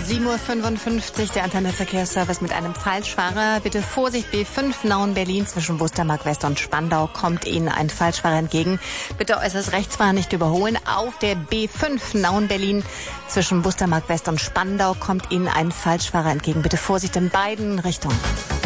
7:55 Uhr, der Antenne-Verkehrsservice mit einem Falschfahrer. Bitte Vorsicht, B5 Nauen-Berlin zwischen Wustermark West und Spandau kommt Ihnen ein Falschfahrer entgegen. Bitte äußerst rechts fahren, nicht überholen. Auf der B5 Nauen-Berlin zwischen Wustermark West und Spandau kommt Ihnen ein Falschfahrer entgegen. Bitte Vorsicht in beiden Richtungen.